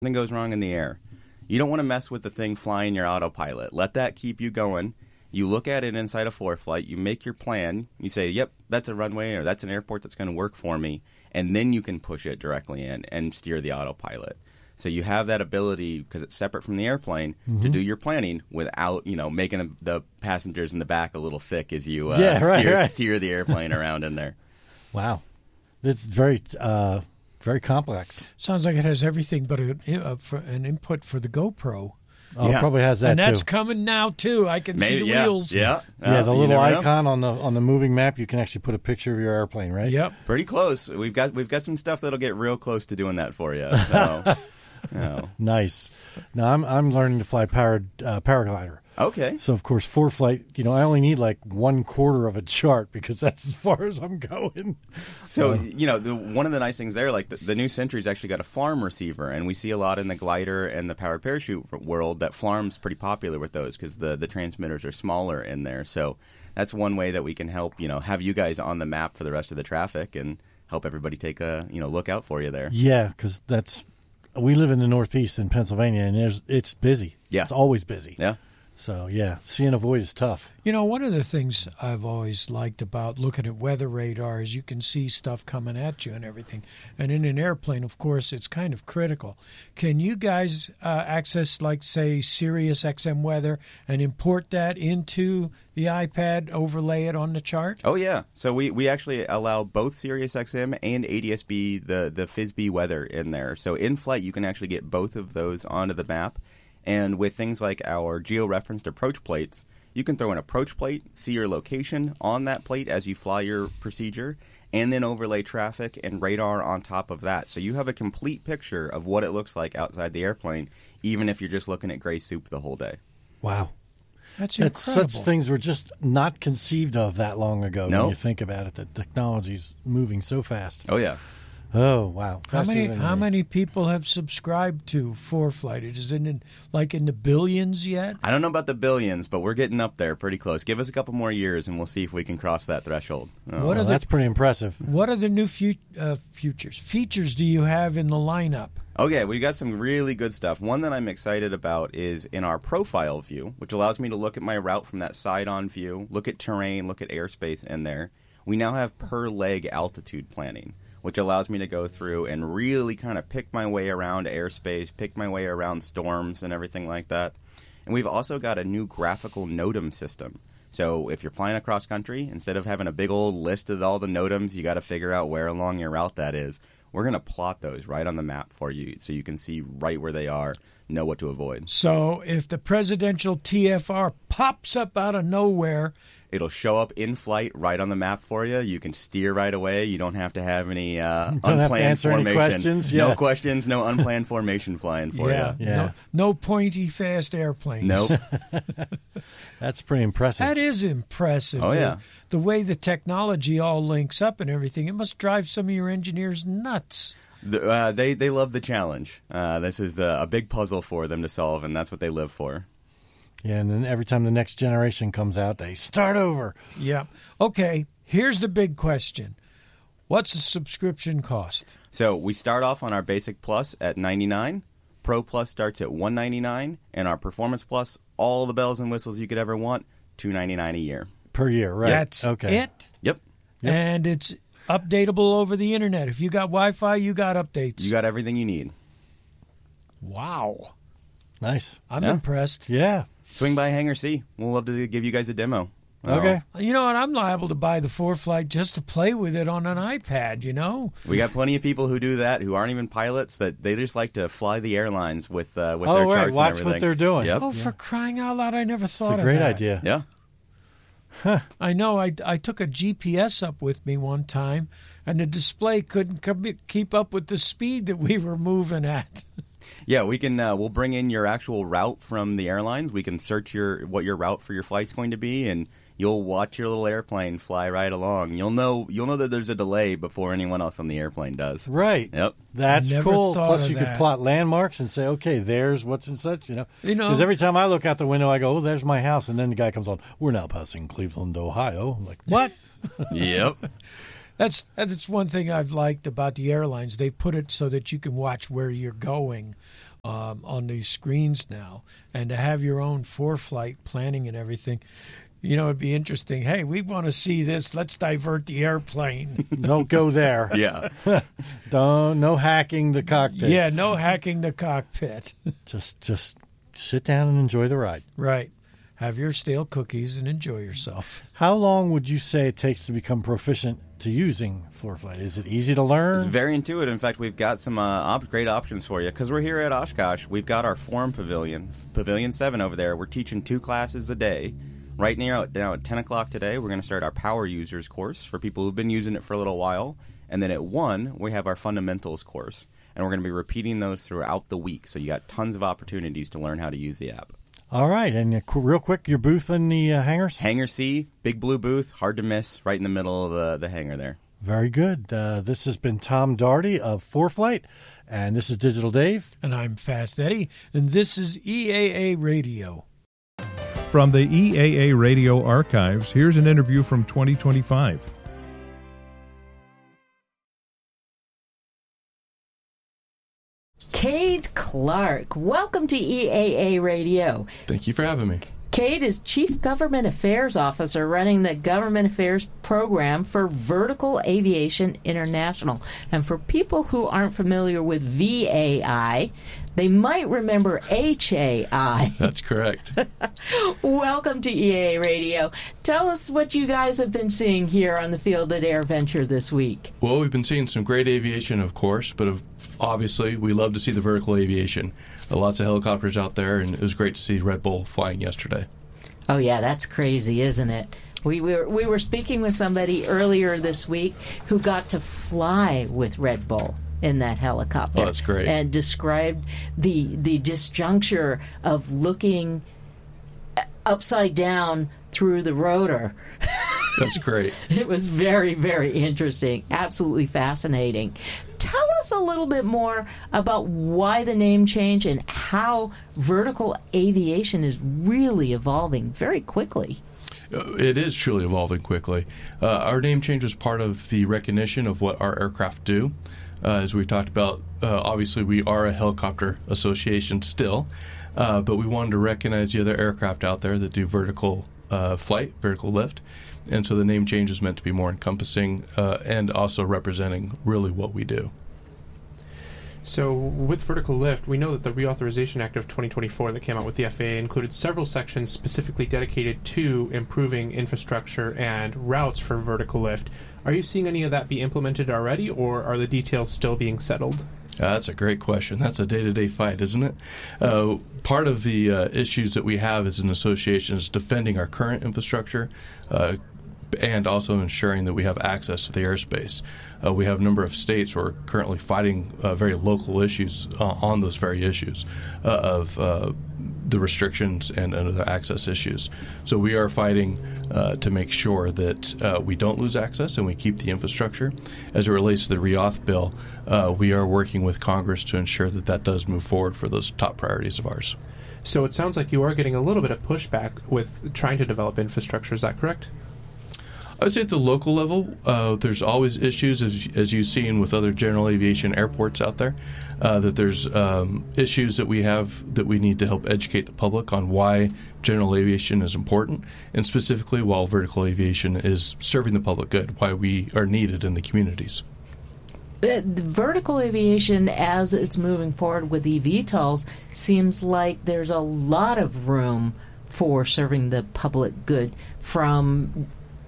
something goes wrong in the air. You don't want to mess with the thing flying your autopilot. Let that keep you going. You look at it inside a ForeFlight. You make your plan. You say, yep, that's a runway or that's an airport that's going to work for me. And then you can push it directly in and steer the autopilot. So you have that ability, because it's separate from the airplane, to do your planning without, making the passengers in the back a little sick as you steer the airplane around in there. Wow. It's very very complex. Sounds like it has everything but an input for the GoPro. Oh, yeah. It probably has that, and that's too. coming now, too. I can see the wheels. Yeah. Yeah, the little icon on the moving map, you can actually put a picture of your airplane, right? Yep. Pretty close. We've got some stuff that'll get real close to doing that for you. So, Nice. Now, I'm learning to fly paraglider. Okay. So, of course, ForeFlight, I only need like 1/4 of a chart because that's as far as I'm going. So, one of the nice things there, like the new Sentry's actually got a FLARM receiver, and we see a lot in the glider and the powered parachute world that FLARM's pretty popular with those because the transmitters are smaller in there. So that's one way that we can help, have you guys on the map for the rest of the traffic and help everybody take a, look out for you there. Yeah, because we live in the Northeast in Pennsylvania, and it's busy. Yeah. It's always busy. Yeah. So, yeah, seeing a void is tough. One of the things I've always liked about looking at weather radar is you can see stuff coming at you and everything. And in an airplane, of course, it's kind of critical. Can you guys access, like, say, Sirius XM weather and import that into the iPad, overlay it on the chart? Oh, yeah. So we actually allow both Sirius XM and ADS-B, the FISB weather in there. So in flight, you can actually get both of those onto the map. And with things like our geo-referenced approach plates, you can throw an approach plate, see your location on that plate as you fly your procedure, and then overlay traffic and radar on top of that. So you have a complete picture of what it looks like outside the airplane, even if you're just looking at gray soup the whole day. Wow. That's incredible. Such things were just not conceived of that long ago. No. When you think about it, the technology's moving so fast. Oh, yeah. Oh, wow. How many people have subscribed to ForeFlight? Is it in the billions yet? I don't know about the billions, but we're getting up there pretty close. Give us a couple more years, and we'll see if we can cross that threshold. That's pretty impressive. What are the new features do you have in the lineup? Okay, we got some really good stuff. One that I'm excited about is in our profile view, which allows me to look at my route from that side-on view, look at terrain, look at airspace in there. We now have per-leg altitude planning, which allows me to go through and really kind of pick my way around airspace, pick my way around storms and everything like that. And we've also got a new graphical NOTAM system. So if you're flying across country, instead of having a big old list of all the NOTAMs, you got to figure out where along your route that is. We're going to plot those right on the map for you so you can see right where they are, know what to avoid. So if the presidential TFR pops up out of nowhere, it'll show up in flight right on the map for you. You can steer right away. You don't have to have any unplanned formation. Any questions. No questions, no unplanned formation flying for you. Yeah. No pointy, fast airplanes. Nope. That's pretty impressive. That is impressive. Oh, yeah. The way the technology all links up and everything, it must drive some of your engineers nuts. They love the challenge. This is a big puzzle for them to solve, and that's what they live for. Yeah, and then every time the next generation comes out, they start over. Yeah. Okay, here's the big question. What's the subscription cost? So we start off on our Basic Plus at $99. Pro Plus starts at $199. And our Performance Plus, all the bells and whistles you could ever want, $299 a year. Per year, right? That's it? Yep. And it's updatable over the internet. If you got Wi-Fi, you got updates. You got everything you need. Wow. Nice. I'm impressed. Yeah. Swing by Hangar C. We'll love to give you guys a demo. Okay. You know what? I'm liable to buy the ForeFlight just to play with it on an iPad, We got plenty of people who do that who aren't even pilots, that they just like to fly the airlines with their charts and everything. Watch what they're doing. Yep. Oh, for crying out loud, I never thought of that. It's a great idea. Yeah. Huh. I know. I took a GPS up with me one time, and the display couldn't keep up with the speed that we were moving at. Yeah, we can. We'll bring in your actual route from the airlines. We can search what your route for your flight's going to be, and you'll watch your little airplane fly right along. You'll know that there's a delay before anyone else on the airplane does. Right. Yep. That's cool. Plus, you could plot landmarks and say, okay, there's what's and such. Because every time I look out the window, I go, oh, there's my house, and then the guy comes on. We're now passing Cleveland, Ohio. I'm like, what? Yep. That's one thing I've liked about the airlines. They put it so that you can watch where you're going. on these screens now, and to have your own for-flight planning and everything. It'd be interesting. Hey, we want to see this. Let's divert the airplane. Don't go there. Yeah. No hacking the cockpit. Yeah, no hacking the cockpit. Just sit down and enjoy the ride. Right. Have your stale cookies and enjoy yourself. How long would you say it takes to become proficient to using FloorFlight? Is it easy to learn? It's very intuitive. In fact, we've got some great options for you. Because we're here at Oshkosh, we've got our Forum Pavilion, Pavilion 7 over there. We're teaching 2 classes a day. Right now at 10 o'clock today, we're going to start our Power Users course for people who've been using it for a little while. And then at 1, we have our Fundamentals course. And we're going to be repeating those throughout the week. So you got tons of opportunities to learn how to use the app. All right. And real quick, your booth in the hangars? Hangar C, big blue booth, hard to miss, right in the middle of the hangar there. Very good. This has been Tom Daugherty of FloorFlight. And this is Digital Dave. And I'm Fast Eddie. And this is EAA Radio. From the EAA Radio archives, here's an interview from 2025. Cade Clark, welcome to EAA Radio. Thank you for having me. Cade is Chief Government Affairs Officer running the Government Affairs Program for Vertical Aviation International. And for people who aren't familiar with VAI, they might remember HAI. That's correct. Welcome to EAA Radio. Tell us what you guys have been seeing here on the field at AirVenture this week. Well, we've been seeing some great aviation, of course, but obviously we love to see the vertical aviation. Lots of helicopters out there, and it was great to see Red Bull flying yesterday. Oh, yeah, that's crazy, isn't it? We were speaking with somebody earlier this week who got to fly with Red Bull in that helicopter. Oh, that's great. And described the disjuncture of looking upside down through the rotor. That's great. It was very, very interesting. Absolutely fascinating. Tell us a little bit more about why the name change and how vertical aviation is really evolving very quickly. It is truly evolving quickly. Our name change was part of the recognition of what our aircraft do. As we talked about, obviously we are a helicopter association still, but we wanted to recognize the other aircraft out there that do vertical flight, vertical lift. And so the name change is meant to be more encompassing and also representing really what we do. So with vertical lift, we know that the Reauthorization Act of 2024 that came out with the FAA included several sections specifically dedicated to improving infrastructure and routes for vertical lift. Are you seeing any of that be implemented already, or are the details still being settled? That's a great question. That's a day-to-day fight, isn't it? Part of the issues that we have as an association is defending our current infrastructure and also ensuring that we have access to the airspace. We have a number of states who are currently fighting very local issues on those very issues of the restrictions and other access issues. So we are fighting to make sure that we don't lose access and we keep the infrastructure. As it relates to the Reauth bill, we are working with Congress to ensure that that does move forward for those top priorities of ours. So it sounds like you are getting a little bit of pushback with trying to develop infrastructure. Is that correct? I would say at the local level, there's always issues, as you've seen with other general aviation airports out there, that there's issues that we have that we need to help educate the public on why general aviation is important, and specifically while vertical aviation is serving the public good, why we are needed in the communities. The vertical aviation, as it's moving forward with eVTOLs, seems like there's a lot of room for serving the public good, from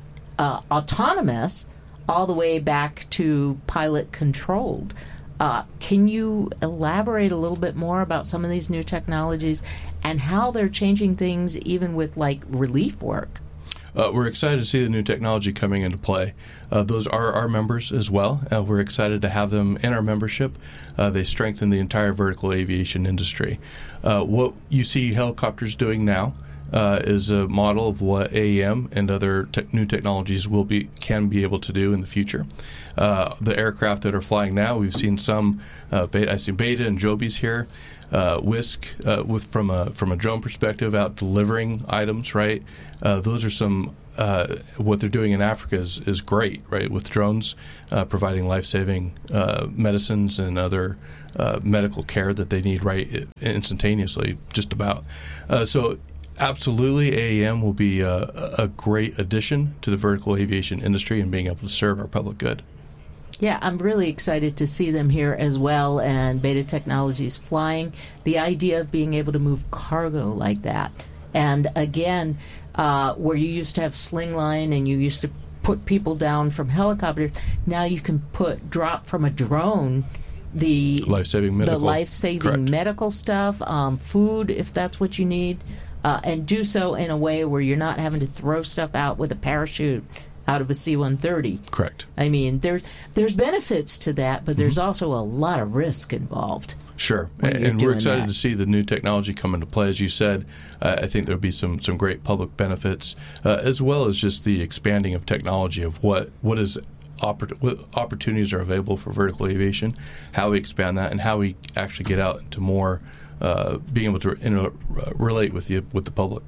autonomous all the way back to pilot controlled. Can you elaborate a little bit more about some of these new technologies and how they're changing things even with like relief work? We're excited to see the new technology coming into play. Those are our members as well. We're excited to have them in our membership. They strengthen the entire vertical aviation industry. What you see helicopters doing now is a model of what AEM and other new technologies can be able to do in the future. The aircraft that are flying now, we've seen some. I see Beta and Joby's here. Whisk from a drone perspective, out delivering items. Right, those are some. What they're doing in Africa is great, right? With drones providing life-saving medicines and other medical care that they need right instantaneously, just about. So absolutely, AAM will be a great addition to the vertical aviation industry and being able to serve our public good. Yeah, I'm really excited to see them here as well, and Beta Technologies flying. The idea of being able to move cargo like that. And again, where you used to have sling line and you used to put people down from helicopters, now you can drop from a drone the life-saving medical stuff, food if that's what you need, and do so in a way where you're not having to throw stuff out with a parachute out of a C-130. Correct. I mean, there's benefits to that, but there's also a lot of risk involved. Sure, and we're excited to see the new technology come into play. As you said, I think there'll be some great public benefits, as well as just the expanding of technology of what opportunities are available for vertical aviation, how we expand that, and how we actually get out into more being able to relate with the public.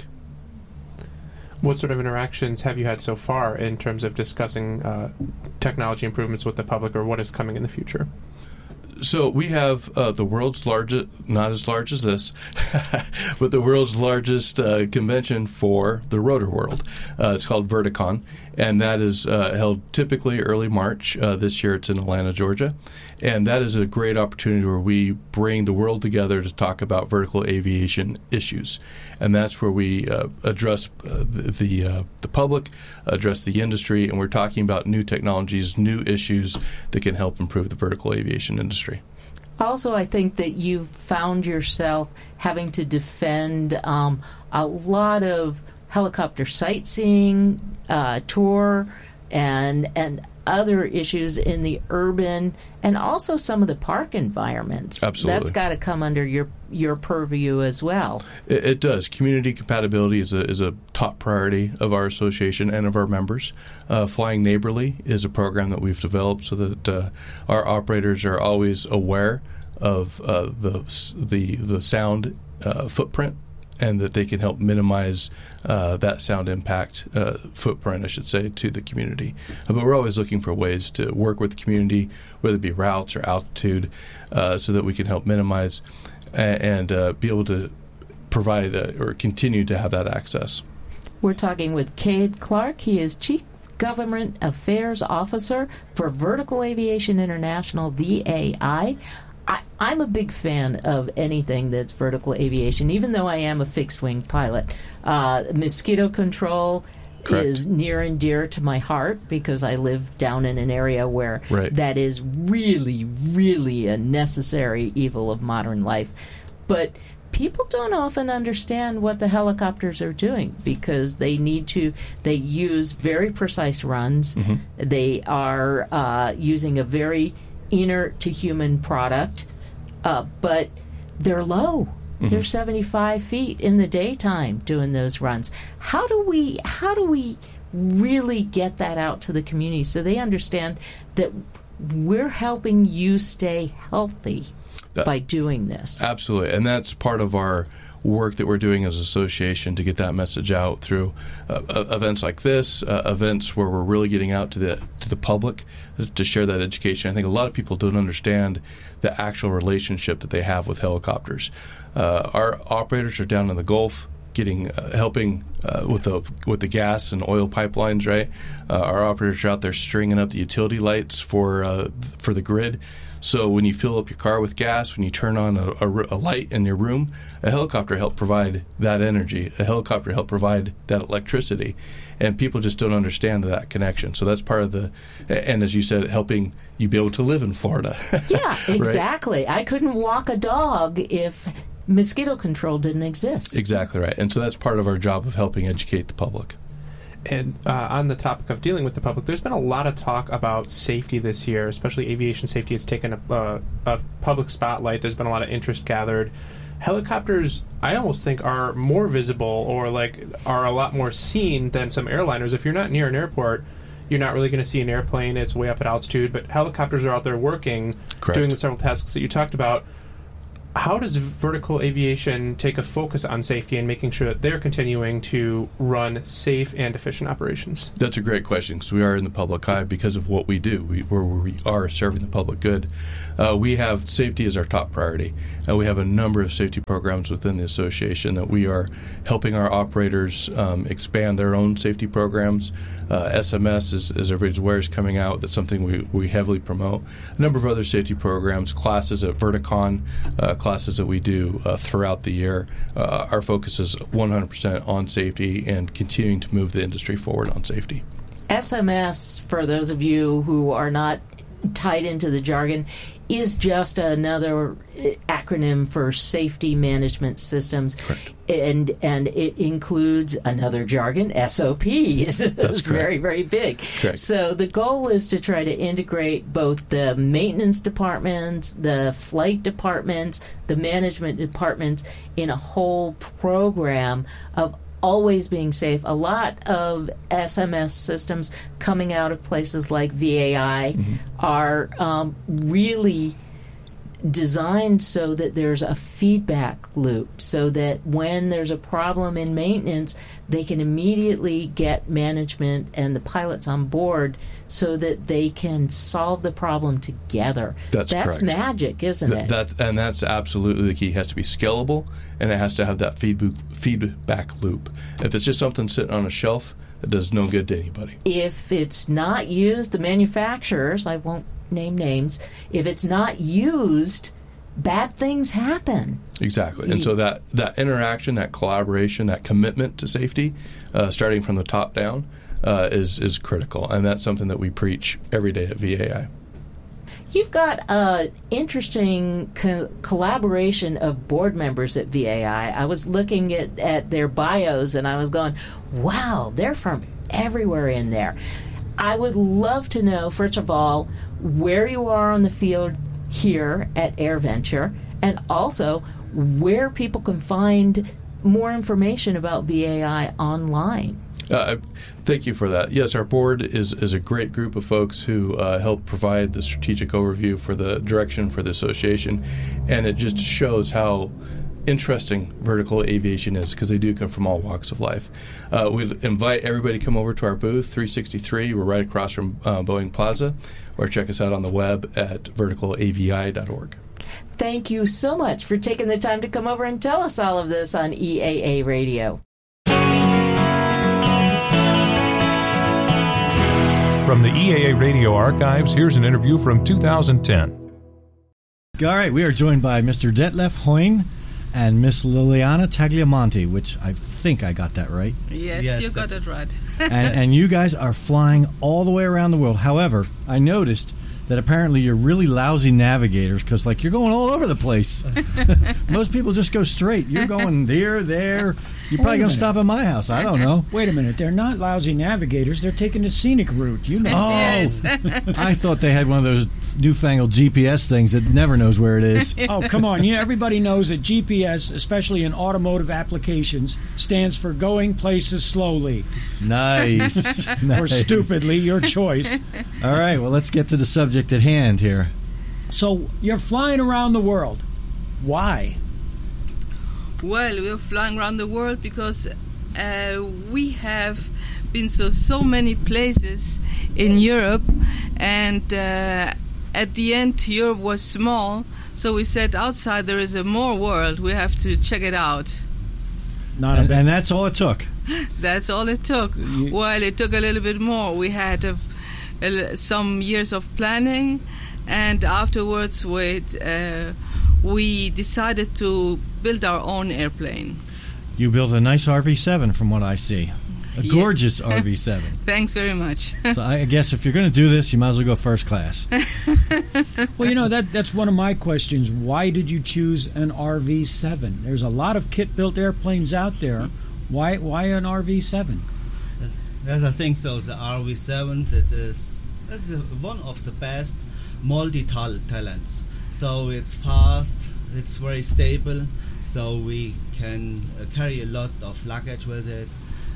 What sort of interactions have you had so far in terms of discussing technology improvements with the public, or what is coming in the future? So we have the world's largest, not as large as this, but the world's largest convention for the rotor world. It's called Verticon, and that is held typically early March. This year it's in Atlanta, Georgia. And that is a great opportunity where we bring the world together to talk about vertical aviation issues. And that's where we address the public, address the industry, and we're talking about new technologies, new issues that can help improve the vertical aviation industry. Also, I think that you've found yourself having to defend a lot of helicopter sightseeing, tour, and other issues in the urban and also some of the park environments. Absolutely. That's got to come under your purview as well. It does. Community compatibility is a top priority of our association and of our members. Flying Neighborly is a program that we've developed so that our operators are always aware of the sound footprint, and that they can help minimize that sound impact footprint, I should say, to the community. But we're always looking for ways to work with the community, whether it be routes or altitude, so that we can help minimize and be able to provide or continue to have that access. We're talking with Cade Clark. He is Chief Government Affairs Officer for Vertical Aviation International, VAI. I'm a big fan of anything that's vertical aviation, even though I am a fixed-wing pilot. Mosquito control Correct. Is near and dear to my heart because I live down in an area where right. that is really, really a necessary evil of modern life. But people don't often understand what the helicopters are doing because they use very precise runs. Mm-hmm. They are using a very inert to human product, but they're low. Mm-hmm. They're 75 feet in the daytime doing those runs. How do we really get that out to the community so they understand that we're helping you stay healthy by doing this? Absolutely, and that's part of our work that we're doing as an association to get that message out through events like this, events where we're really getting out to the public to share that education. I think a lot of people don't understand the actual relationship that they have with helicopters. Our operators are down in the Gulf helping with the gas and oil pipelines, right? Our operators are out there stringing up the utility lights for the grid. So when you fill up your car with gas, when you turn on a light in your room, a helicopter helped provide that energy. A helicopter helped provide that electricity. And people just don't understand that connection. So that's part of and as you said, helping you be able to live in Florida. Yeah, exactly. Right? I couldn't walk a dog if mosquito control didn't exist. Exactly right. And so that's part of our job of helping educate the public. And on the topic of dealing with the public, there's been a lot of talk about safety this year, especially aviation safety. It's taken a public spotlight. There's been a lot of interest gathered. Helicopters, I almost think, are more visible or are a lot more seen than some airliners. If you're not near an airport, you're not really going to see an airplane. It's way up at altitude. But helicopters are out there working, Correct. doing the several tasks that you talked about. how does Vertical Aviation take a focus on safety and making sure that they're continuing to run safe and efficient operations? That's a great question, because we are in the public eye because of what we do. We are serving the public good. We have safety as our top priority. We have a number of safety programs within the association that we are helping our operators expand their own safety programs. SMS, as everybody's aware, is coming out. That's something we heavily promote. A number of other safety programs, classes at Verticon, classes that we do throughout the year. Our focus is 100% on safety and continuing to move the industry forward on safety. SMS, for those of you who are not tied into the jargon, is just another acronym for Safety Management Systems. Correct. And it includes another jargon, SOPs. That's very, very big. Correct. So the goal is to try to integrate both the maintenance departments, the flight departments, the management departments in a whole program of always being safe. A lot of SMS systems coming out of places like VAI are really designed so that there's a feedback loop, so that when there's a problem in maintenance, they can immediately get management and the pilots on board so that they can solve the problem together. That's correct. Magic, isn't it? That's absolutely the key. It has to be scalable, and it has to have that feedback loop. If it's just something sitting on a shelf, it does no good to anybody. If it's not used, the manufacturers, I won't name names, if it's not used, bad things happen. Exactly. And so that interaction, that collaboration, that commitment to safety, starting from the top down, is critical. And that's something that we preach every day at VAI. You've got an interesting collaboration of board members at VAI. I was looking at their bios, and I was going, wow, they're from everywhere in there. I would love to know, first of all, where you are on the field here at AirVenture, and also where people can find more information about VAI online. Thank you for that. Yes, our board is a great group of folks who help provide the strategic overview for the direction for the association, and it just shows how interesting vertical aviation is, because they do come from all walks of life. We'd invite everybody to come over to our booth, 363. We're right across from Boeing Plaza, or check us out on the web at verticalavi.org. Thank you so much for taking the time to come over and tell us all of this on EAA Radio. From the EAA Radio archives, here's an interview from 2010. All right, we are joined by Mr. Detlef Hoyne and Miss Liliana Tagliamonte, which I think I got that right. Yes, you got it right. and you guys are flying all the way around the world. However, I noticed that apparently you're really lousy navigators, because you're going all over the place. Most people just go straight. You're going there. You're probably going to stop at my house. I don't know. Wait a minute. They're not lousy navigators. They're taking the scenic route. You know. Oh, yes. I thought they had one of those newfangled GPS things that never knows where it is. Oh, come on. Everybody knows that GPS, especially in automotive applications, stands for going places slowly. Nice. Or stupidly, your choice. All right, well, let's get to the subject at hand here. So you're flying around the world. Why? Well, we're flying around the world because we have been to so many places in Europe, and at the end Europe was small, so we said outside there is a more world, we have to check it out. And that's all it took. That's all it took. Well, it took a little bit more. We had some years of planning, and afterwards we decided to build our own airplane. You built a nice RV-7 from what I see. A gorgeous RV-7. Thanks very much. So I guess if you're going to do this, you might as well go first class. Well, that's one of my questions. Why did you choose an RV-7? There's a lot of kit-built airplanes out there. Why an RV-7? Yes, I think so. The RV-7 is one of the best multi-talents. So it's fast, it's very stable, so we can carry a lot of luggage with it.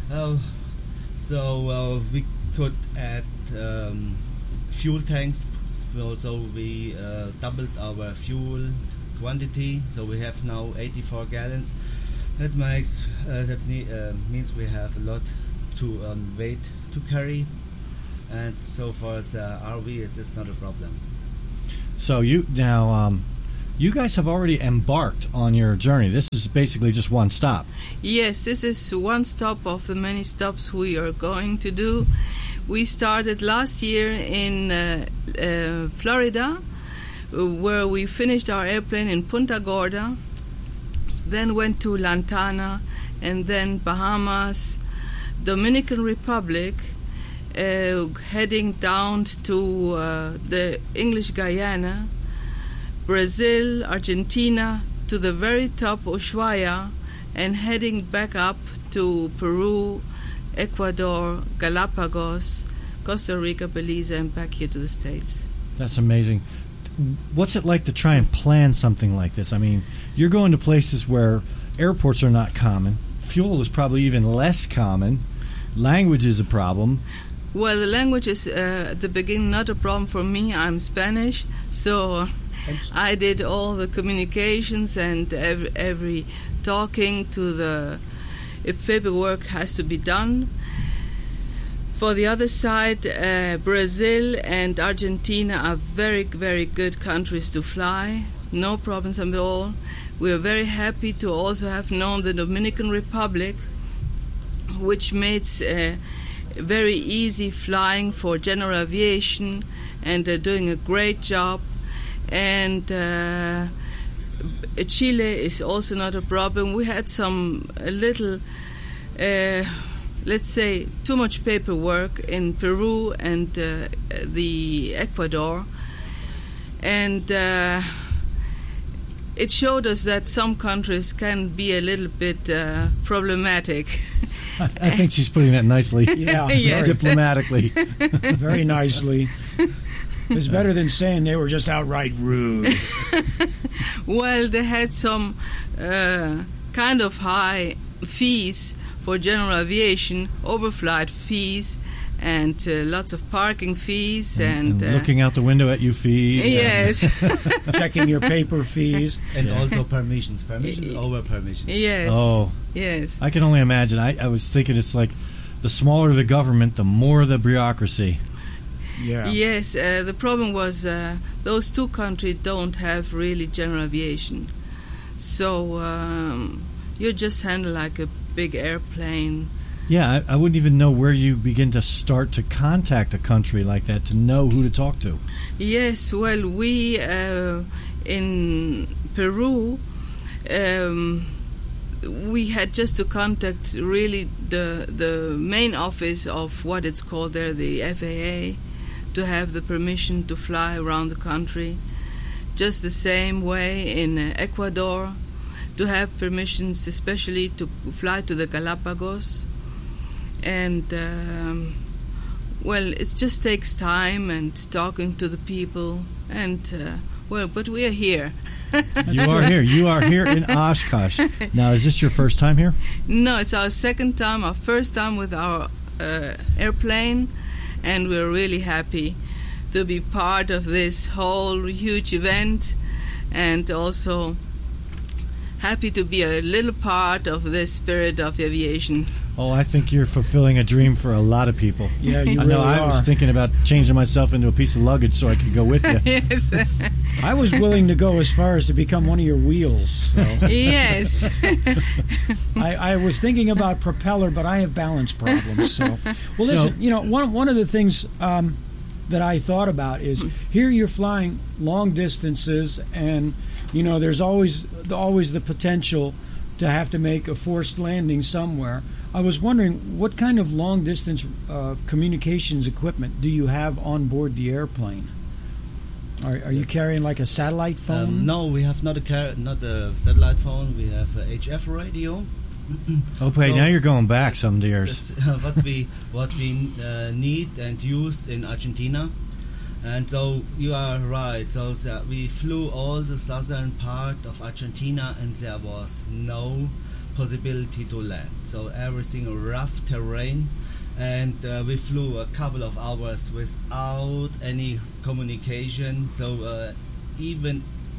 So we could add fuel tanks, so we doubled our fuel quantity. So we have now 84 gallons. That makes means we have a lot to weight to carry, and so for the RV, it is not a problem. So you guys have already embarked on your journey. This is basically just one stop. Yes, this is one stop of the many stops we are going to do. We started last year in Florida, where we finished our airplane in Punta Gorda, then went to Lantana, and then Bahamas, Dominican Republic, heading down to the English Guyana, Brazil, Argentina, to the very top Ushuaia, and heading back up to Peru, Ecuador, Galapagos, Costa Rica, Belize, and back here to the States. That's amazing. What's it like to try and plan something like this? I mean, you're going to places where airports are not common. Fuel is probably even less common. Language is a problem. Well, the language is, at the beginning, not a problem for me. I'm Spanish, so I did all the communications and every talking to the... if paperwork has to be done. For the other side, Brazil and Argentina are very, very good countries to fly. No problems at all. We are very happy to also have known the Dominican Republic, which makes very easy flying for general aviation, and they're doing a great job. And Chile is also not a problem. We had a little... let's say, too much paperwork in Peru and the Ecuador. And it showed us that some countries can be a little bit problematic. I think she's putting that nicely. Yeah, Yes. Diplomatically. very nicely. It's better than saying they were just outright rude. Well, they had some kind of high fees for general aviation, overflight fees, and lots of parking fees, and looking out the window at you fees. Yes. Checking your paper fees. And also permissions over permissions. Yes. Oh, yes. I can only imagine. I was thinking it's like the smaller the government, the more the bureaucracy. Yeah. Yes, the problem was those two countries don't have really general aviation. So you just handle like a big airplane. Yeah, I wouldn't even know where you begin to start to contact a country like that to know who to talk to. Yes, well, we in Peru, we had just to contact really the main office of what it's called there, the FAA, to have the permission to fly around the country. Just the same way in Ecuador, to have permissions, especially to fly to the Galapagos. And, well, it just takes time and talking to the people. And, well, but we are here. You are here. You are here in Oshkosh. Now, is this your first time here? No, it's our second time, our first time with our airplane. And we're really happy to be part of this whole huge event, and also happy to be a little part of the spirit of aviation. Oh, I think you're fulfilling a dream for a lot of people. Yeah, you I really know. I was are. thinking about changing myself into a piece of luggage so I could go with you. Yes. I was willing to go as far as to become one of your wheels. So. Yes. I was thinking about propeller, but I have balance problems. So, well, listen. You know, one of the things that I thought about is here you're flying long distances, and you know there's always the potential to have to make a forced landing somewhere. I was wondering what kind of long distance communications equipment do you have on board the airplane? Are you carrying like a satellite phone? No, we have not a satellite phone. We have a HF radio. Okay, So now you're going back some years. That's what we need and used in Argentina. And so you are right. So we flew all the southern part of Argentina, and there was no possibility to land. So everything rough terrain, and we flew a couple of hours without any communication. So even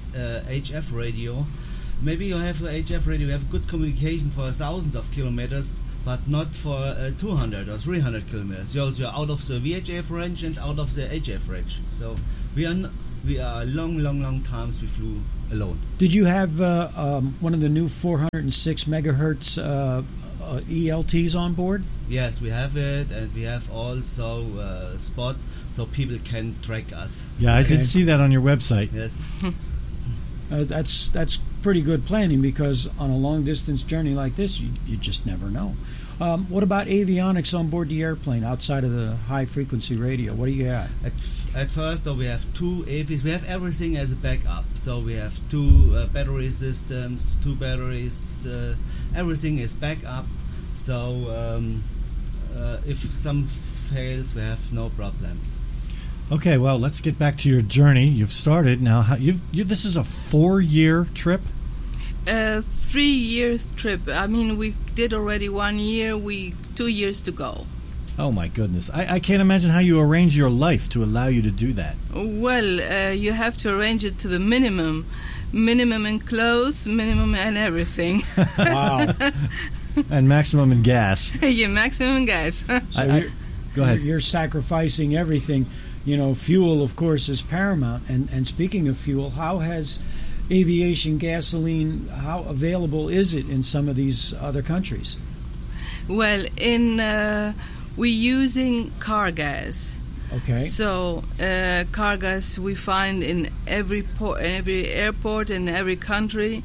HF radio. Maybe you have a HF radio, you have good communication for thousands of kilometers, but not for 200 or 300 kilometers. You're out of the VHF range and out of the HF range. So we are long times we flew alone. Did you have one of the new 406 megahertz ELTs on board? Yes, we have it, and we have also spot so people can track us. Yeah, I did see that on your website. Yes. That's pretty good planning, because on a long distance journey like this, you just never know. What about avionics on board the airplane outside of the high frequency radio? What do you got? At first, though, we have 2 AVs. We have everything as a backup. So we have 2 battery systems, 2 batteries. Everything is backup. So if some fails, we have no problems. Okay, well, let's get back to your journey. You've started now. This is a 4-year trip? 3 years trip. I mean, we did already 1 year. 2 years to go. Oh my goodness! I can't imagine how you arrange your life to allow you to do that. Well, you have to arrange it to the minimum in clothes, minimum in everything. Wow! And maximum in gas. Yeah, maximum in gas. Go ahead. You're sacrificing everything. You know, fuel, of course, is paramount. And speaking of fuel, how has aviation gasoline, how available is it in some of these other countries? Well, we're using car gas. Okay. So car gas we find in every airport in every country.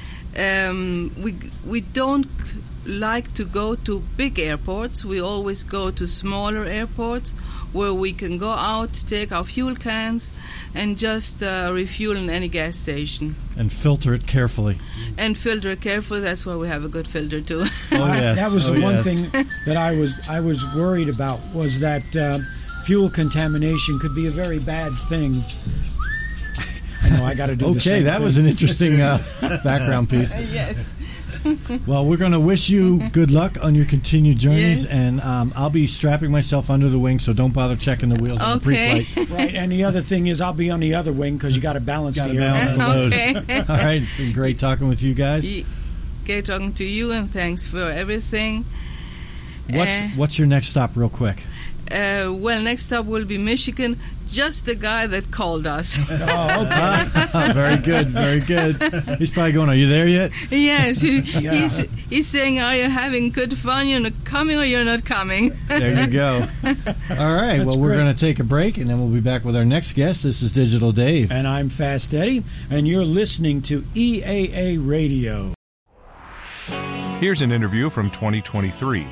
We don't like to go to big airports. We always go to smaller airports where we can go out, take our fuel cans, and just refuel in any gas station. And filter it carefully. That's why we have a good filter too. Oh, yes. That was the one thing that I was worried about, was that fuel contamination could be a very bad thing. I know I got to do the same Okay, that thing. was an interesting background piece. Yes. Well, we're going to wish you good luck on your continued journeys, Yes. and I'll be strapping myself under the wing, so don't bother checking the wheels on the pre-flight. Right, and the other thing is I'll be on the other wing, because you got to balance Got to the balance the load. Okay. All right, it's been great talking with you guys. Great talking to you, and thanks for everything. What's your next stop, real quick? Well, next stop will be Michigan. Just the guy that called us. Oh, okay. Very good, very good. He's probably going, are you there yet? Yes, he's saying, are you having good fun? You're not coming or you're not coming? There you go. All right, well, we're going to take a break, and then we'll be back with our next guest. This is Digital Dave. And I'm Fast Eddie, and you're listening to EAA Radio. Here's an interview from 2023.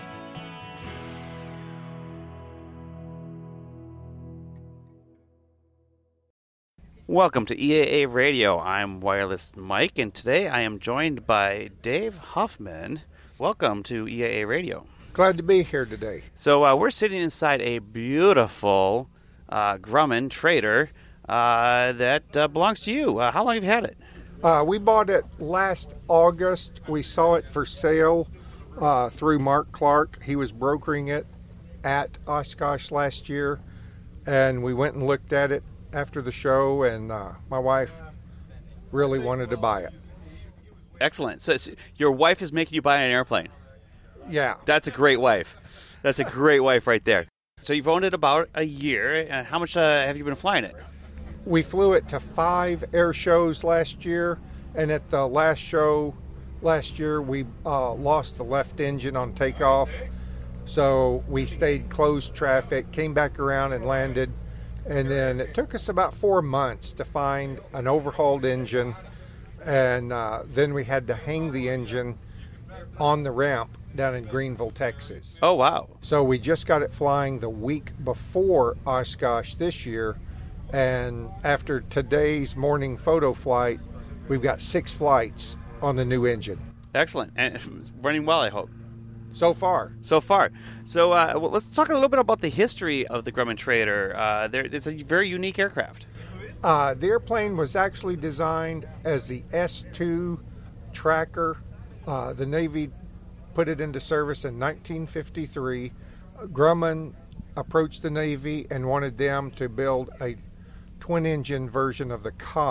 Welcome to EAA Radio. I'm Wireless Mike, and today I am joined by Dave Huffman. Welcome to EAA Radio. Glad to be here today. So we're sitting inside a beautiful Grumman Trader that belongs to you. How long have you had it? We bought it last August. We saw it for sale through Mark Clark. He was brokering it at Oshkosh last year, and we went and looked at it after the show, and my wife really wanted to buy it. Excellent. So your wife is making you buy an airplane. Yeah. That's a great wife. That's a great wife right there. So you've owned it about a year. And how much have you been flying it? We flew it to 5 air shows last year, and at the last show last year we lost the left engine on takeoff, so we stayed closed traffic, came back around and landed. And then it took us about 4 months to find an overhauled engine, and then we had to hang the engine on the ramp down in Greenville, Texas. Oh, wow. So we just got it flying the week before Oshkosh this year, and after today's morning photo flight, we've got 6 flights on the new engine. Excellent. And it's running well, I hope. So far. So let's talk a little bit about the history of the Grumman Trader. It's a very unique aircraft. The airplane was actually designed as the S-2 tracker. The Navy put it into service in 1953. Grumman approached the Navy and wanted them to build a twin-engine version of the COD.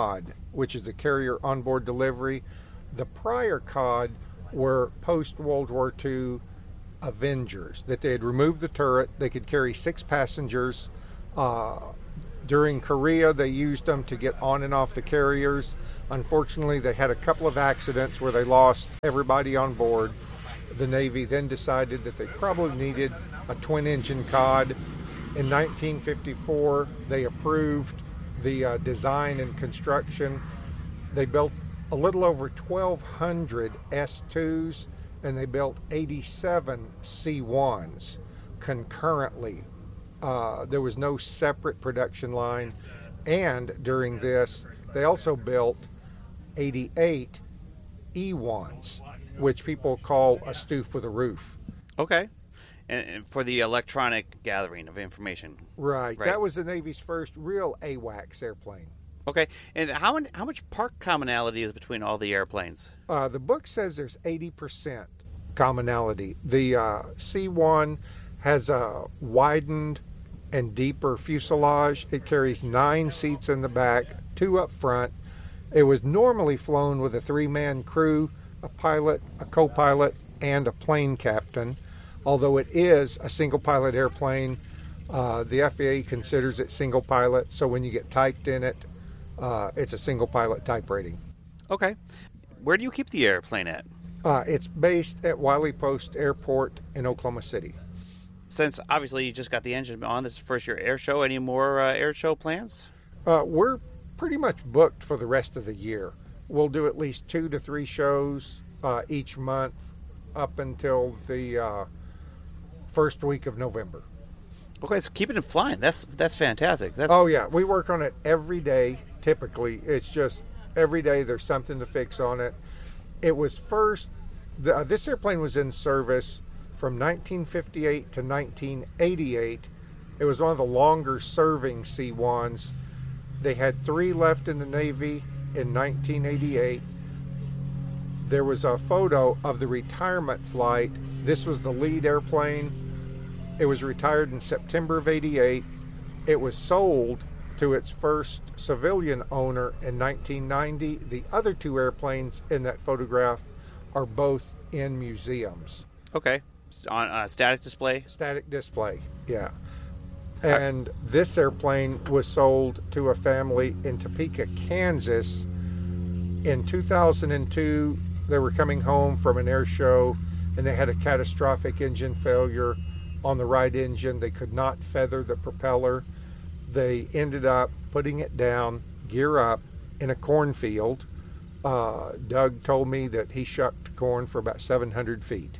which is the carrier onboard delivery. The prior COD were post-World War II Avengers, that they had removed the turret. They could carry 6 passengers. During Korea, they used them to get on and off the carriers. Unfortunately, they had a couple of accidents where they lost everybody on board. The Navy then decided that they probably needed a twin-engine COD. In 1954, they approved the design and construction. They built a little over 1,200 S2s, and they built 87 C1s concurrently. There was no separate production line. And during this, they also built 88 E1s, which people call a stoof with a roof. Okay. And for the electronic gathering of information. Right. That was the Navy's first real AWACS airplane. Okay. And how much part commonality is between all the airplanes? The book says there's 80% commonality. The C1 has a widened and deeper fuselage. It carries 9 seats in the back, 2 up front. It was normally flown with a 3-man crew, a pilot, a co-pilot, and a plane captain. Although it is a single-pilot airplane, the FAA considers it single-pilot, so when you get typed in it, it's a single-pilot type rating. Okay. Where do you keep the airplane at? It's based at Wiley Post Airport in Oklahoma City. Since obviously you just got the engine on, this is the first year air show, any more air show plans? We're pretty much booked for the rest of the year. We'll do at least 2 to 3 shows each month up until the first week of November. Okay, so keeping it flying. That's fantastic. Oh, yeah. We work on it every day, typically. It's just every day there's something to fix on it. It was first, this airplane was in service from 1958 to 1988. It was one of the longer serving C1s. They had 3 left in the Navy in 1988. There was a photo of the retirement flight. This was the lead airplane. It was retired in September of 88. It was sold to its first civilian owner in 1990. The other 2 airplanes in that photograph are both in museums. Okay. On static display? Static display, yeah. And this airplane was sold to a family in Topeka, Kansas. In 2002, they were coming home from an air show, and they had a catastrophic engine failure on the right engine. They could not feather the propeller. They ended up putting it down, gear up, in a cornfield. Doug told me that he shucked corn for about 700 feet.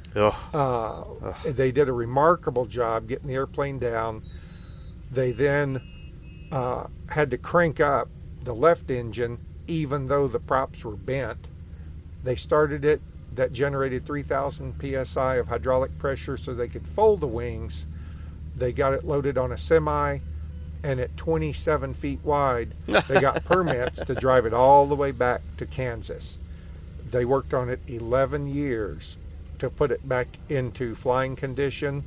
They did a remarkable job getting the airplane down. They then had to crank up the left engine, even though the props were bent. They started it. That generated 3,000 psi of hydraulic pressure so they could fold the wings. They got it loaded on a semi, and at 27 feet wide, they got permits to drive it all the way back to Kansas. They worked on it 11 years to put it back into flying condition.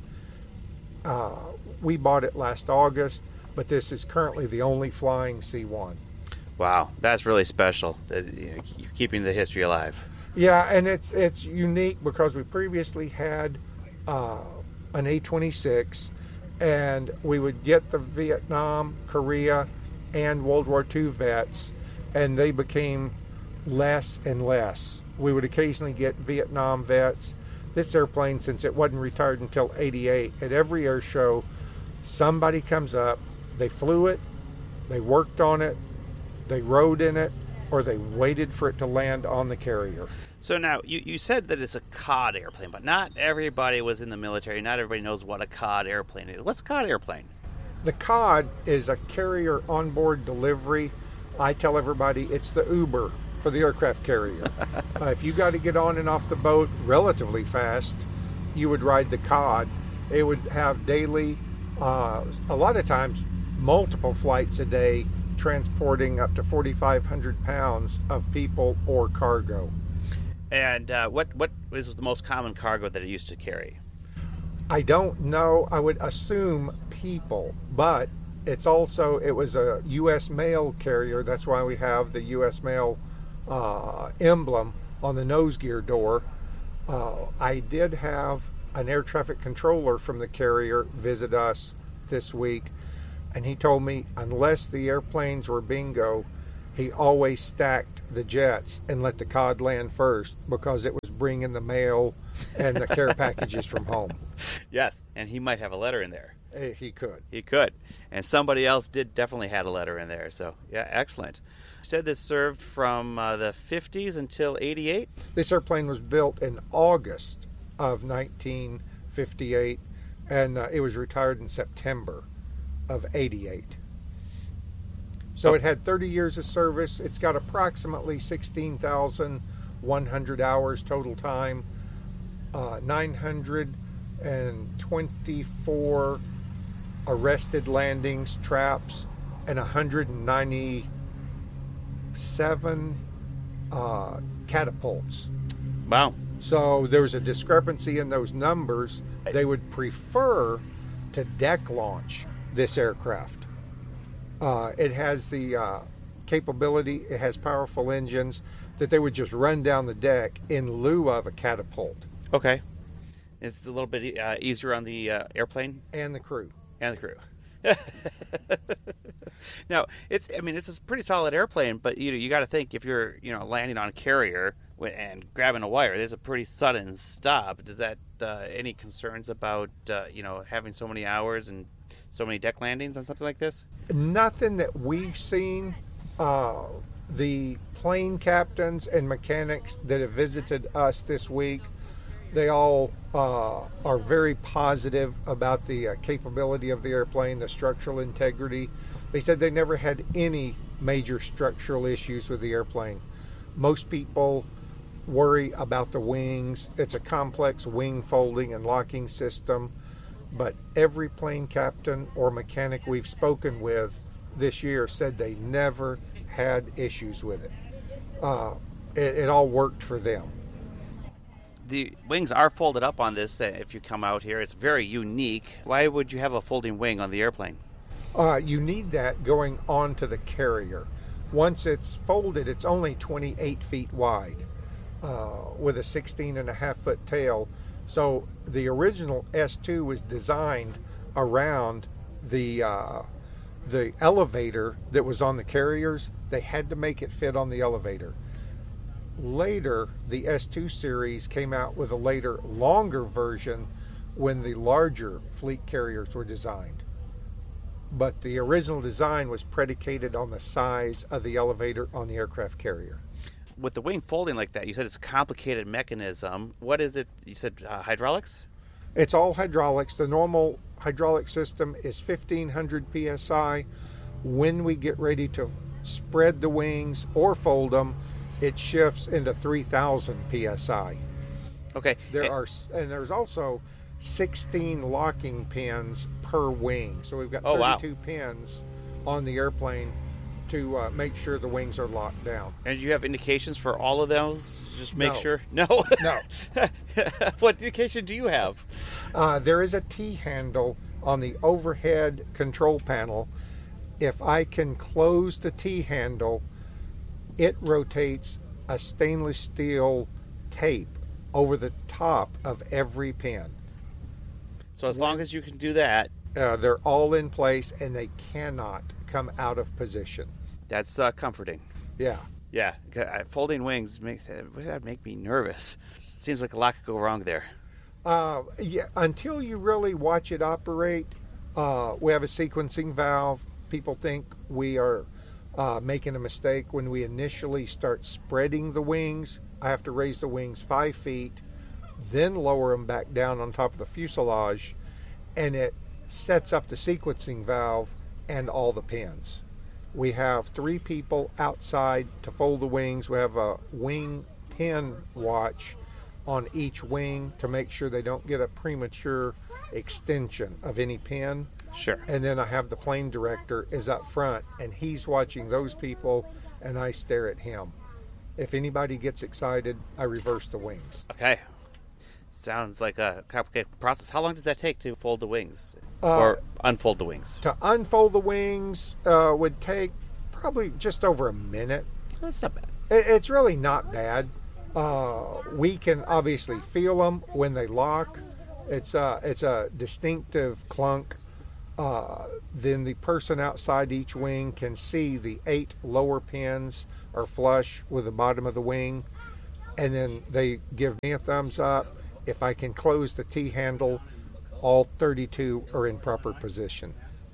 We bought it last August, but this is currently the only flying C1. Wow, that's really special. You're keeping the history alive. Yeah, and it's unique because we previously had an A-26, and we would get the Vietnam, Korea, and World War II vets, and they became less and less. We would occasionally get Vietnam vets. This airplane, since it wasn't retired until 88, at every air show, somebody comes up, they flew it, they worked on it, they rode in it, or they waited for it to land on the carrier. So now, you said that it's a COD airplane, but not everybody was in the military. Not everybody knows what a COD airplane is. What's a COD airplane? The COD is a carrier onboard delivery. I tell everybody it's the Uber for the aircraft carrier. If you got to get on and off the boat relatively fast, you would ride the COD. It would have daily, a lot of times, multiple flights a day, transporting up to 4,500 pounds of people or cargo. And what is the most common cargo that it used to carry? I don't know. I would assume people, but It was a U.S. mail carrier. That's why we have the U.S. mail emblem on the nose gear door. I did have an air traffic controller from the carrier visit us this week, and he told me unless the airplanes were bingo, he always stacked the jets and let the cod land first because it was bringing the mail and the care packages from home. Yes, and he might have a letter in there. He could. He could. And somebody else definitely had a letter in there. So, yeah, excellent. You said this served from the 50s until 88? This airplane was built in August of 1958, and it was retired in September of 88. So it had 30 years of service. It's got approximately 16,100 hours total time, 924 arrested landings, traps, and 197 catapults. Wow. So there was a discrepancy in those numbers. They would prefer to deck launch this aircraft. It has the capability, it has powerful engines that they would just run down the deck in lieu of a catapult. Okay. It's a little bit easier on the airplane? And the crew. And the crew. Now, it's a pretty solid airplane, but you got to think if you're landing on a carrier and grabbing a wire, there's a pretty sudden stop. Does that any concerns about having so many hours and so many deck landings on something like this? Nothing that we've seen. The plane captains and mechanics that have visited us this week, they all are very positive about the capability of the airplane, the structural integrity. They said they never had any major structural issues with the airplane. Most people worry about the wings. It's a complex wing folding and locking system, but every plane captain or mechanic we've spoken with this year said they never had issues with it. It all worked for them. The wings are folded up on this. If you come out here, it's very unique. Why would you have a folding wing on the airplane? You need that going onto the carrier. Once it's folded, it's only 28 feet wide with a 16.5-foot tail. So the original S2 was designed around the elevator that was on the carriers. They had to make it fit on the elevator. Later, the S2 series came out with a later, longer version when the larger fleet carriers were designed. But the original design was predicated on the size of the elevator on the aircraft carrier. With the wing folding like that, you said it's a complicated mechanism. What is it? You said hydraulics? It's all hydraulics. The normal hydraulic system is 1,500 psi. When we get ready to spread the wings or fold them, it shifts into 3,000 psi. Okay. There's also 16 locking pins per wing. So we've got 32 pins on the airplane to make sure the wings are locked down. And do you have indications for all of those? Just make sure? No. No. What indication do you have? There is a T-handle on the overhead control panel. If I can close the T-handle, it rotates a stainless steel tape over the top of every pin. So as long as you can do that... they're all in place and they cannot come out of position. That's comforting. Yeah. Yeah. Folding wings make me nervous. Seems like a lot could go wrong there. Yeah. Until you really watch it operate, we have a sequencing valve. People think we are making a mistake when we initially start spreading the wings. I have to raise the wings 5 feet, then lower them back down on top of the fuselage, and it sets up the sequencing valve and all the pins. We have 3 people outside to fold the wings. We have a wing pin watch on each wing to make sure they don't get a premature extension of any pin. Sure. And then I have the plane director is up front, and he's watching those people, and I stare at him. If anybody gets excited, I reverse the wings. Okay. sounds like a complicated process. How long does that take to fold the wings or unfold the wings? To unfold the wings would take probably just over a minute. That's not bad. It's really not bad. We can obviously feel them when they lock. It's a distinctive clunk. Then the person outside each wing can see the 8 lower pins are flush with the bottom of the wing, and then they give me a thumbs up. If I can close the T-handle, all 32 are in proper position.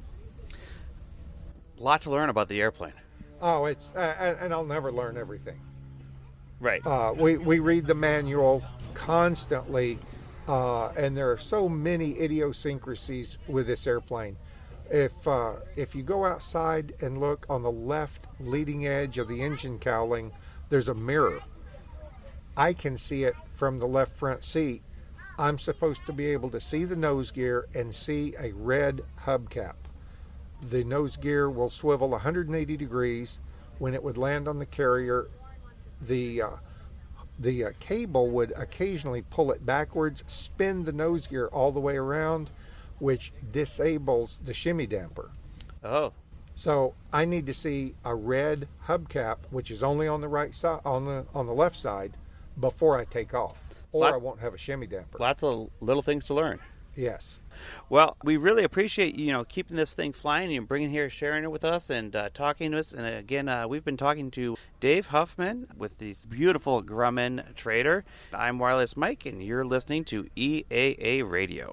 A lot to learn about the airplane. Oh, it's and I'll never learn everything. Right. We read the manual constantly, and there are so many idiosyncrasies with this airplane. If you go outside and look on the left leading edge of the engine cowling, there's a mirror. I can see it from the left front seat. I'm supposed to be able to see the nose gear and see a red hubcap. The nose gear will swivel 180 degrees. When it would land on the carrier, the cable would occasionally pull it backwards, spin the nose gear all the way around, which disables the shimmy damper. Oh. So I need to see a red hubcap, which is only on the right side, on the left side, before I take off, or I won't have a shimmy damper. Lots of little things to learn. Yes. Well, we really appreciate keeping this thing flying and bringing here, sharing it with us, and talking to us. And again, we've been talking to Dave Huffman with this beautiful Grumman Trader. I'm Wireless Mike, and you're listening to EAA Radio.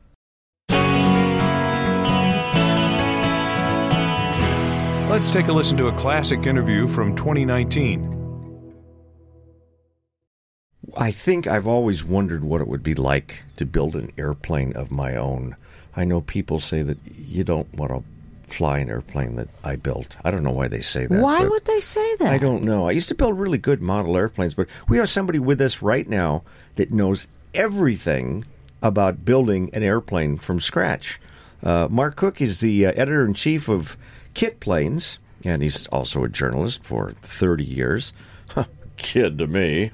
Let's take a listen to a classic interview from 2019. I think I've always wondered what it would be like to build an airplane of my own. I know people say that you don't want to fly an airplane that I built. I don't know why they say that. Why would they say that? I don't know. I used to build really good model airplanes, but we have somebody with us right now that knows everything about building an airplane from scratch. Mark Cook is the editor-in-chief of Kit Planes, and he's also a journalist for 30 years. Kid to me.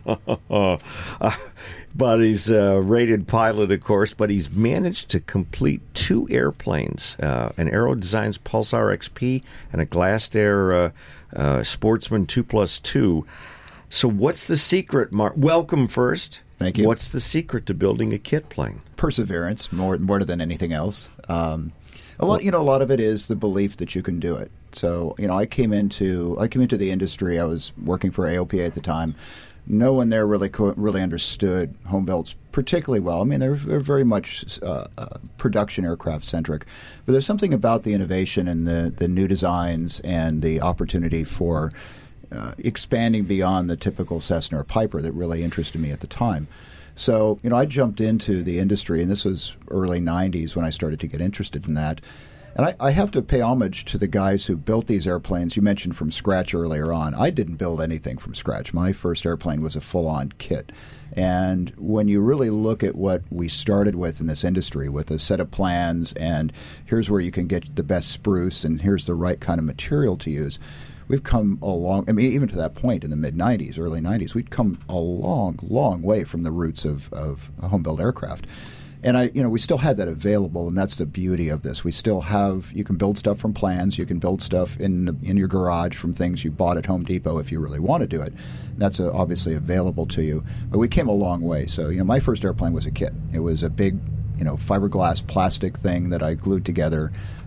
But he's a rated pilot, of course, but he's managed to complete 2 airplanes, an Aero Designs Pulsar XP and a Glassed Air Sportsman 2+2. So what's the secret, Mark? Welcome first. Thank you. What's the secret to building a kit plane? Perseverance, more than anything else. A lot of it is the belief that you can do it. So, I came into the industry. I was working for AOPA at the time. No one there really understood home builds particularly well. I mean, they're very much production aircraft centric, but there's something about the innovation and the new designs and the opportunity for expanding beyond the typical Cessna or Piper that really interested me at the time. So, I jumped into the industry, and this was early 90s when I started to get interested in that. And I have to pay homage to the guys who built these airplanes. You mentioned from scratch earlier on. I didn't build anything from scratch. My first airplane was a full-on kit. And when you really look at what we started with in this industry, with a set of plans, and here's where you can get the best spruce, and here's the right kind of material to use, we've come a long, even to that point in the mid-'90s, early 90s, we'd come a long, long way from the roots of home-built aircraft. And we still had that available, and that's the beauty of this. We still have, you can build stuff from plans, you can build stuff in your garage from things you bought at Home Depot if you really want to do it. That's obviously available to you. But we came a long way. So, my first airplane was a kit. It was a big, fiberglass plastic thing that I glued together.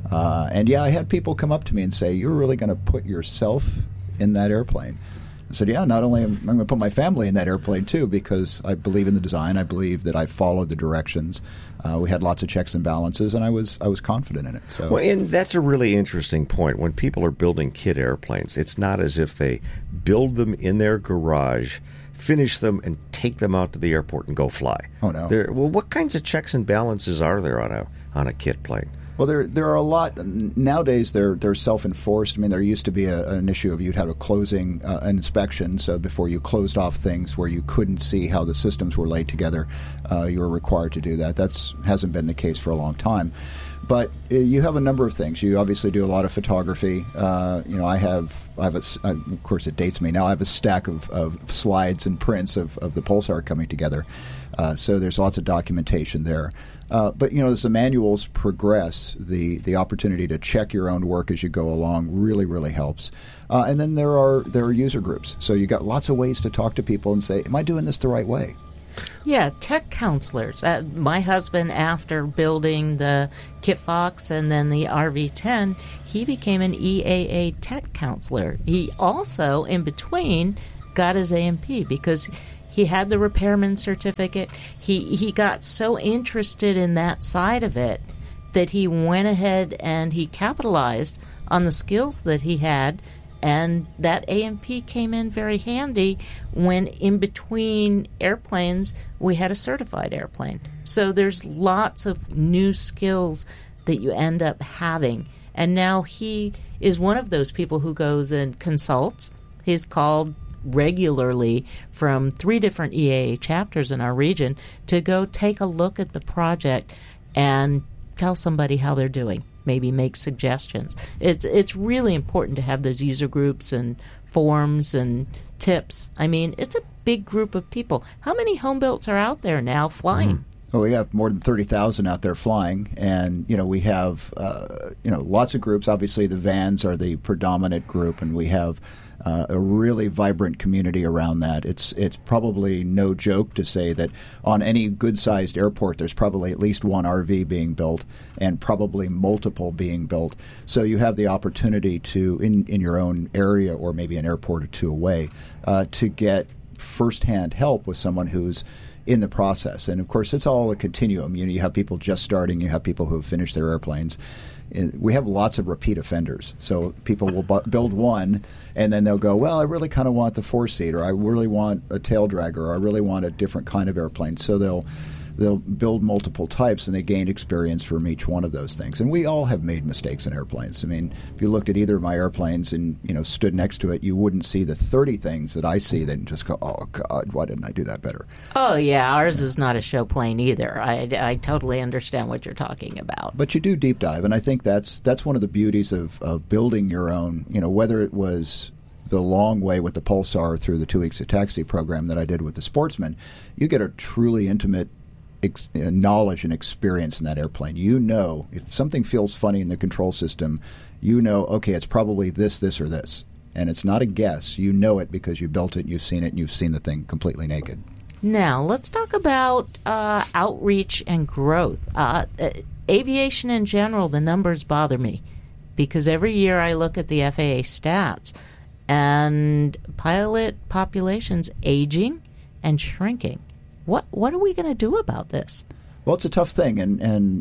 I had people come up to me and say, "You're really going to put yourself in that airplane?" I said, yeah, not only am I going to put my family in that airplane, too, because I believe in the design. I believe that I followed the directions. We had lots of checks and balances, and I was confident in it. So, well, and that's a really interesting point. When people are building kit airplanes, it's not as if they build them in their garage, finish them, and take them out to the airport and go fly. Oh, no. What kinds of checks and balances are there on a kit plane? Well, there are a lot. Nowadays, they're self-enforced. I mean, there used to be an issue of you'd have a closing inspection, so before you closed off things where you couldn't see how the systems were laid together, you were required to do that. That hasn't been the case for a long time. But you have a number of things. You obviously do a lot of photography. I have of course it dates me now. I have a stack of slides and prints of the Pulsar coming together. So there's lots of documentation there. But as the manuals progress, the opportunity to check your own work as you go along really, really helps. And then there are user groups. So you got lots of ways to talk to people and say, am I doing this the right way? Yeah, tech counselors. My husband, after building the Kit Fox and then the RV10, he became an EAA tech counselor. He also, in between, got his AMP because he had the repairman certificate. He got so interested in that side of it that he went ahead and he capitalized on the skills that he had. And that AMP came in very handy when in between airplanes we had a certified airplane. So there's lots of new skills that you end up having. And now he is one of those people who goes and consults. He's called regularly from 3 different EAA chapters in our region to go take a look at the project and tell somebody how they're doing. Maybe make suggestions. It's really important to have those user groups and forums and tips. I mean, it's a big group of people. How many home builds are out there now flying? Well, we have more than 30,000 out there flying, and we have lots of groups. Obviously, the vans are the predominant group, and we have a really vibrant community around that. It's probably no joke to say that on any good-sized airport, there's probably at least one RV being built and probably multiple being built. So you have the opportunity to, in your own area or maybe an airport or two away, to get firsthand help with someone who's in the process. And, of course, it's all a continuum. You have people just starting. You have people who have finished their airplanes. We have lots of repeat offenders. So people will build one, and then they'll go, well, I really kind of want the 4-seat, or I really want a tail dragger, or I really want a different kind of airplane. So they'll build multiple types, and they gain experience from each one of those things. And we all have made mistakes in airplanes. I mean, if you looked at either of my airplanes and stood next to it, you wouldn't see the 30 things that I see that just go, oh, God, why didn't I do that better? Oh, yeah, ours is not a show plane either. I totally understand what you're talking about. But you do deep dive, and I think that's one of the beauties of building your own, whether it was the long way with the Pulsar through the 2 weeks of taxi program that I did with the Sportsman, you get a truly intimate knowledge and experience in that airplane. If something feels funny in the control system, okay, it's probably this, or this. And it's not a guess. You know it because you built it, you've seen it, and you've seen the thing completely naked. Now, let's talk about outreach and growth. Aviation in general, the numbers bother me because every year I look at the FAA stats and pilot population's aging and shrinking. What are we going to do about this? Well, it's a tough thing, and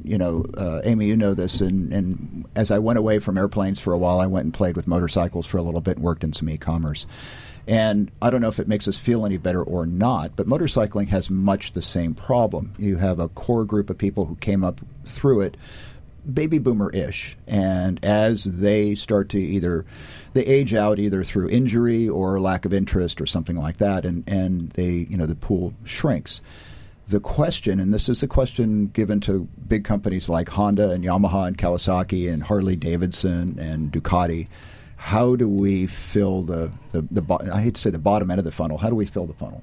Amy, you know this. And as I went away from airplanes for a while, I went and played with motorcycles for a little bit and worked in some e-commerce. And I don't know if it makes us feel any better or not, but motorcycling has much the same problem. You have a core group of people who came up through it, baby boomer-ish, and as they start to they age out either through injury or lack of interest or something like that, and they the pool shrinks. The question, and this is the question given to big companies like Honda and Yamaha and Kawasaki and Harley Davidson and Ducati, how do we fill the I hate to say the bottom end of the funnel, how do we fill the funnel?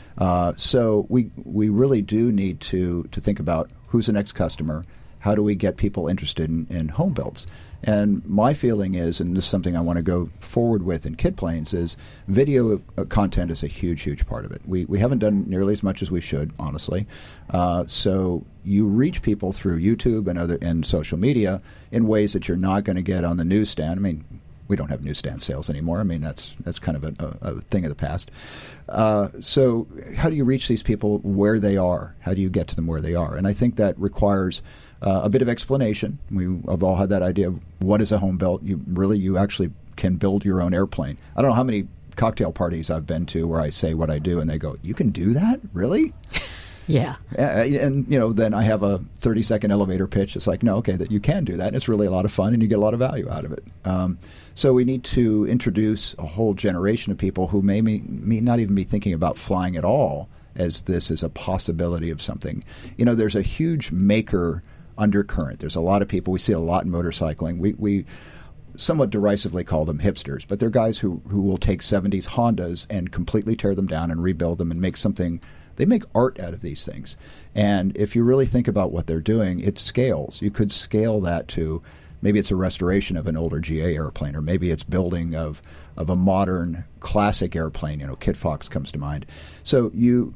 So we really do need to think about who's the next customer. How do we get people interested in home builds? And my feeling is, and this is something I want to go forward with in Kit Planes, is video content is a huge, huge part of it. We haven't done nearly as much as we should, honestly. So you reach people through YouTube and social media in ways that you're not going to get on the newsstand. I mean, we don't have newsstand sales anymore. I mean, that's kind of a thing of the past. So how do you reach these people where they are? How do you get to them where they are? And I think that requires a bit of explanation. We've all had that idea of what is a home built. You actually can build your own airplane. I don't know how many cocktail parties I've been to where I say what I do and they go, "You can do that? Really?" Yeah. And then I have a 30-second elevator pitch. It's like, no, okay, that you can do that. And it's really a lot of fun and you get a lot of value out of it. So we need to introduce a whole generation of people who may not even be thinking about flying at all as this is a possibility of something. There's a huge maker undercurrent. There's a lot of people. We see it a lot in motorcycling. somewhat derisively call them hipsters, but they're guys who will take 70s Hondas and completely tear them down and rebuild them and make something. They make art out of these things. And if you really think about what they're doing, it scales. You could scale that to maybe it's a restoration of an older GA airplane, or maybe it's building of a modern classic airplane. Kit Fox comes to mind. So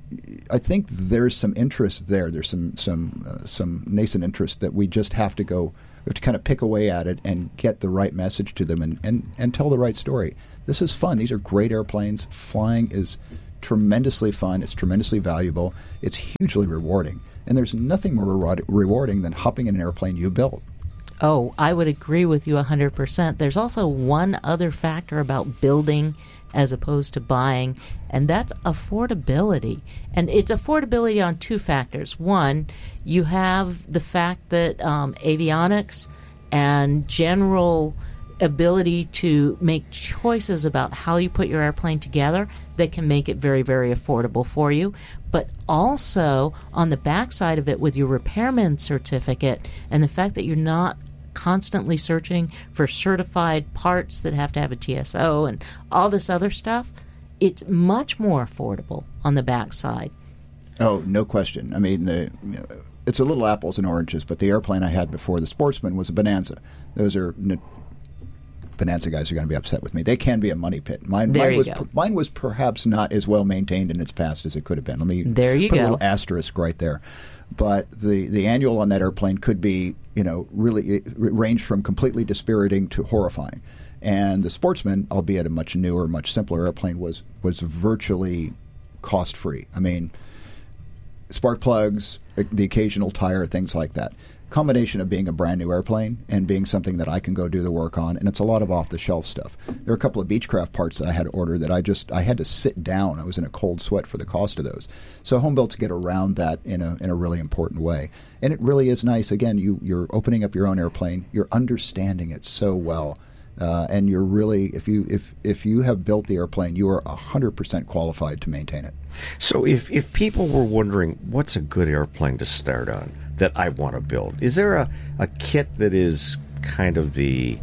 I think there's some interest there. There's some nascent interest that we just have to go. We have to kind of pick away at it and get the right message to them and tell the right story. This is fun. These are great airplanes. Flying is tremendously fun. It's tremendously valuable. It's hugely rewarding. And there's nothing more rewarding than hopping in an airplane you built. Oh, I would agree with you 100%. There's also one other factor about building as opposed to buying, and that's affordability. And it's affordability on two factors. One, you have the fact that avionics and general ability to make choices about how you put your airplane together that can make it very, very affordable for you. But also on the backside of it with your repairman certificate and the fact that you're not constantly searching for certified parts that have to have a TSO and all this other stuff, it's much more affordable on the backside. Oh, no question. I mean, it's a little apples and oranges, but the airplane I had before the Sportsman was a Bonanza. Those are Bonanza guys are going to be upset with me. They can be a money pit. Mine was perhaps not as well maintained in its past as it could have been. Let me put a little asterisk right there. But the annual on that airplane could be, really range from completely dispiriting to horrifying. And the Sportsman, albeit a much newer, much simpler airplane, was virtually cost-free. I mean, spark plugs, the occasional tire, things like that. Combination of being a brand new airplane and being something that I can go do the work on, and it's a lot of off-the-shelf stuff. There are a couple of Beechcraft parts that I had to order that I had to sit down. I was in a cold sweat for the cost of those. So Homebuilt get around that in a really important way, and it really is nice. Again, you're opening up your own airplane, you're understanding it so well, and you're really if you have built the airplane, you are 100% qualified to maintain it. So if people were wondering what's a good airplane to start on that I want to build, is there a kit that is kind of the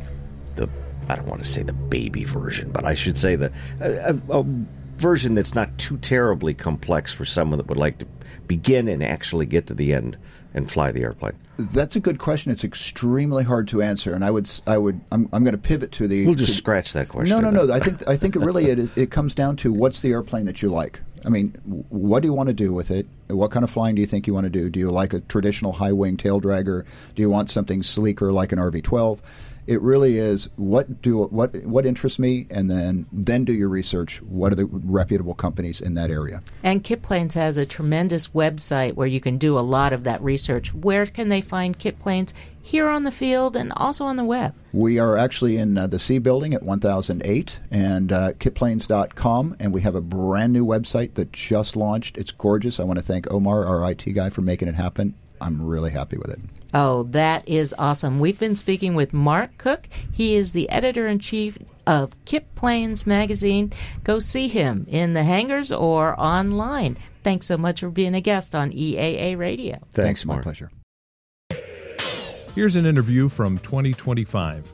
I don't want to say the baby version, but I should say a version that's not too terribly complex for someone that would like to begin and actually get to the end and fly the airplane? That's a good question. It's extremely hard to answer, and I'm going to pivot to the. We'll just scratch that question. No. I think it really it comes down to what's the airplane that you like. I mean, what do you want to do with it? What kind of flying do you think you want to do? Do you like a traditional high-wing tail dragger? Do you want something sleeker like an RV-12? It really is what interests me, and then do your research. What are the reputable companies in that area? And Kit Planes has a tremendous website where you can do a lot of that research. Where can they find Kit Planes? Here on the field and also on the web. We are actually in the C building at 1008 and kitplanes.com, and we have a brand new website that just launched. It's gorgeous. I want to thank Omar, our IT guy, for making it happen. I'm really happy with it. Oh, that is awesome. We've been speaking with Mark Cook. He is the editor-in-chief of Kit Planes magazine. Go see him in the hangars or online. Thanks so much for being a guest on EAA Radio. Thanks, my pleasure. Here's an interview from 2025.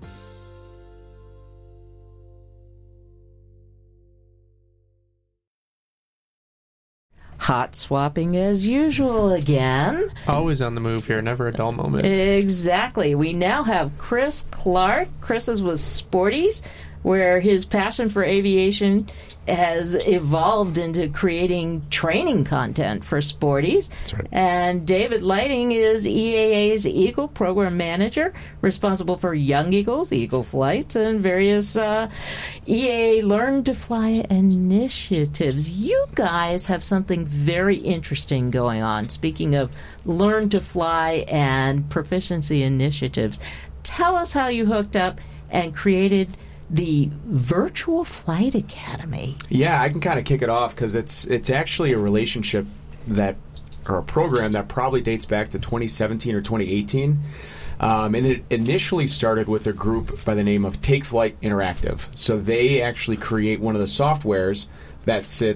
Hot swapping as usual again. Always on the move here, never a dull moment. Exactly. We now have Chris Clark. Chris is with Sporties, where his passion for aviation has evolved into creating training content for Sporties. That's right. And David Lighting is EAA's Eagle Program Manager, responsible for Young Eagles, Eagle Flights, and various EAA Learn to Fly initiatives. You guys have something very interesting going on. Speaking of Learn to Fly and proficiency initiatives, tell us how you hooked up and created the Virtual Flight Academy. Yeah, I can kind of kick it off because it's actually a relationship or a program that probably dates back to 2017 or 2018. And it initially started with a group by the name of Take Flight Interactive. So they actually create one of the softwares that sits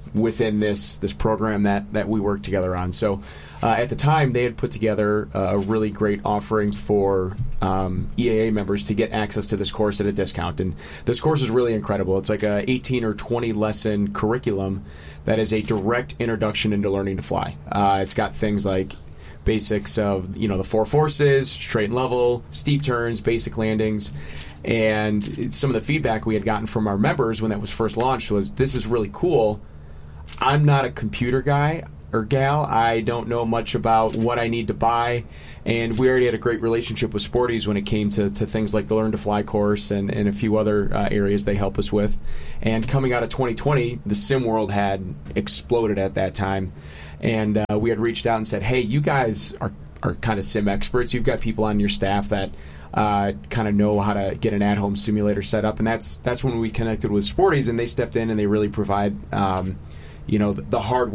within this program that we work together on. So at the time, they had put together a really great offering for EAA members to get access to this course at a discount. And this course is really incredible. It's like a 18 or 20 lesson curriculum that is a direct introduction into learning to fly. It's got things like basics of the 4 forces, straight and level, steep turns, basic landings. And some of the feedback we had gotten from our members when that was first launched was, this is really cool. I'm not a computer guy or gal. I don't know much about what I need to buy. And we already had a great relationship with Sporties when it came to things like the Learn to Fly course and a few other areas they help us with. And coming out of 2020, the sim world had exploded at that time. And we had reached out and said, hey, you guys are kind of sim experts. You've got people on your staff that kind of know how to get an at-home simulator set up. And that's when we connected with Sporties, and they stepped in and they really provide the hardware